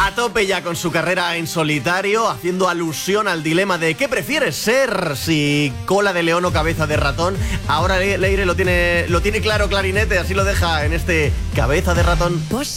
A tope ya con su carrera en solitario, haciendo alusión al dilema de ¿qué prefieres ser? Si cola de león o cabeza de ratón. Ahora Leire lo tiene claro, Clarinete, así lo deja en este Cabeza de Ratón.